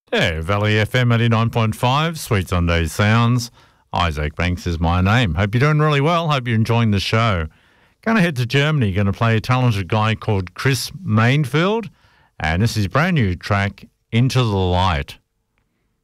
Yeah, Valley FM 89.5, Sweet Sunday Sounds. Isaac Banks is my name. Hope you're doing really well. Hope you're enjoying the show. Going to head to Germany. Going to play a talented guy called Chris Mainfield. And this is his brand new track, Into the Light.